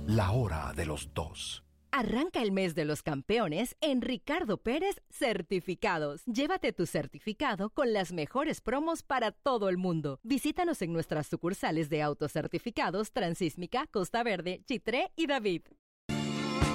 la hora de los dos. Arranca el mes de los campeones en Ricardo Pérez Certificados. Llévate tu certificado con las mejores promos para todo el mundo. Visítanos en nuestras sucursales de autocertificados Transísmica, Costa Verde, Chitré y David.